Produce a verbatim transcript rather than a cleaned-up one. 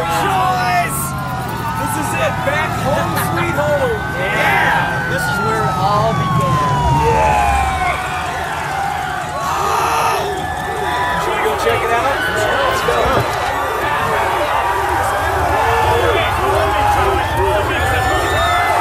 choice! This is it, back home, sweet home! Yeah! This is where it all